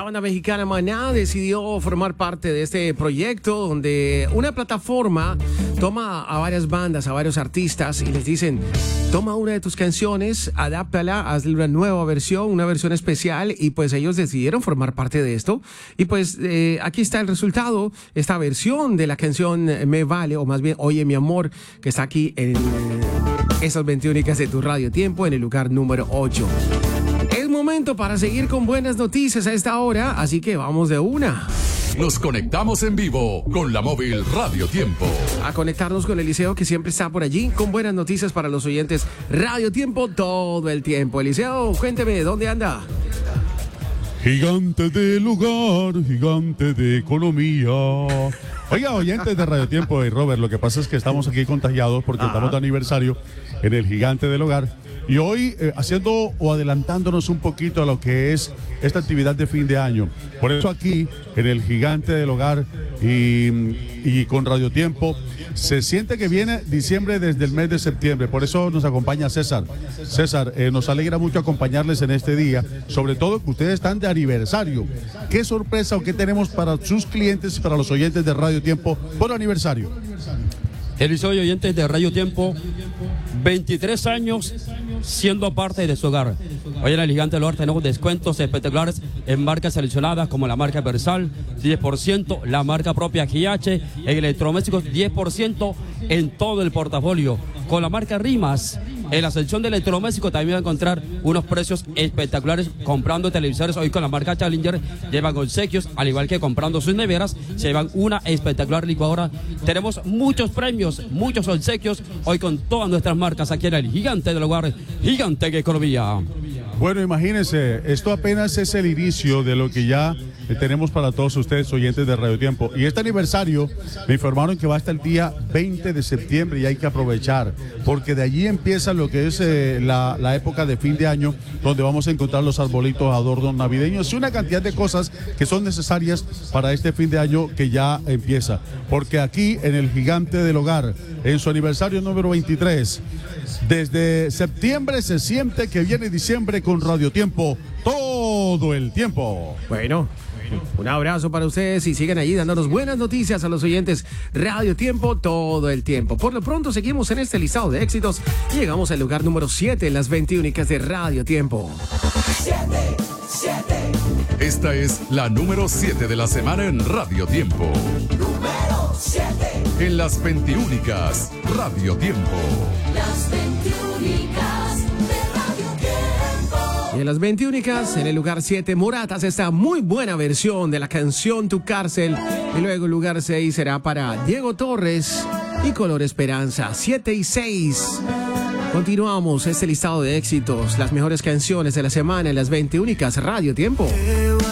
banda mexicana Maná decidió formar parte de este proyecto donde una plataforma toma a varias bandas, a varios artistas y les dicen, toma una de tus canciones, adáptala, hazle una nueva versión, una versión especial, y pues ellos decidieron formar parte de esto. Y pues aquí está el resultado, esta versión de la canción Me Vale, o más bien Oye Mi Amor, que está aquí en esas 21 de tu Radio Tiempo, en el lugar número 8. Es momento para seguir con buenas noticias a esta hora, así que vamos de una. Nos conectamos en vivo con la móvil Radio Tiempo. A conectarnos con Eliseo, que siempre está por allí con buenas noticias para los oyentes. Radio Tiempo todo el tiempo. Eliseo, cuénteme, ¿dónde anda? Gigante del lugar, gigante de economía. Oiga, oyentes de Radio Tiempo y Robert, lo que pasa es que estamos aquí contagiados porque estamos de aniversario en el Gigante del Hogar. Y hoy haciendo o adelantándonos un poquito a lo que es esta actividad de fin de año. Por eso aquí en el Gigante del Hogar y con Radio Tiempo se siente que viene diciembre desde el mes de septiembre. Por eso nos acompaña César. César, nos alegra mucho acompañarles en este día, sobre todo que ustedes están de aniversario. ¿Qué sorpresa o qué tenemos para sus clientes y para los oyentes de Radio Tiempo por aniversario? Eliseo y oyentes de Radio Tiempo, 23 años siendo parte de su hogar. Hoy en el Gigante del Hogar tenemos descuentos espectaculares en marcas seleccionadas como la marca Versal, 10%, la marca propia GH, en electrodomésticos 10% en todo el portafolio. Con la marca Rimas, en la sección de electrodomésticos también va a encontrar unos precios espectaculares comprando televisores. Hoy con la marca Challenger llevan obsequios, al igual que comprando sus neveras, se llevan una espectacular licuadora. Tenemos muchos premios, muchos obsequios, hoy con todas nuestras marcas aquí en el Gigante del Hogar, Gigante de Economía. Bueno, imagínense, esto apenas es el inicio de lo que ya tenemos para todos ustedes, oyentes de Radio Tiempo. Y este aniversario me informaron que va hasta el día 20 de septiembre y hay que aprovechar, porque de allí empieza lo que es la época de fin de año, donde vamos a encontrar los arbolitos, adornos navideños y una cantidad de cosas que son necesarias para este fin de año que ya empieza. Porque aquí en el Gigante del Hogar, en su aniversario número 23, desde septiembre se siente que viene diciembre con Radio Tiempo todo el tiempo. Bueno, un abrazo para ustedes y sigan allí dándonos buenas noticias a los oyentes. Radio Tiempo todo el tiempo. Por lo pronto seguimos en este listado de éxitos y llegamos al lugar número 7 en las 21 de Radio Tiempo. 7. Esta es la número 7 de la semana en Radio Tiempo. Número 7. En las 21 Radio Tiempo. Las 21 de Radio Tiempo. Y en las 21 en el lugar 7, Moratas, esta muy buena versión de la canción Tu Cárcel. Y luego el lugar 6 será para Diego Torres y Color Esperanza, 7 y 6. Continuamos este listado de éxitos, las mejores canciones de la semana en las 21 Radio Tiempo.